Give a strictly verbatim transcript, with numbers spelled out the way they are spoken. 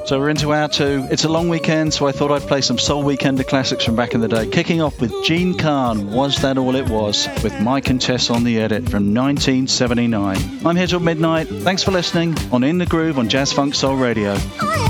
So we're into hour two. It's a long weekend, so I thought I'd play some Soul Weekender classics from back in the day. Kicking off with Gene Khan, Was That All It Was? With Mike and Tess on the edit from nineteen seventy-nine. I'm here till midnight. Thanks for listening on In the Groove on Jazz Funk Soul Radio. Oh, yeah.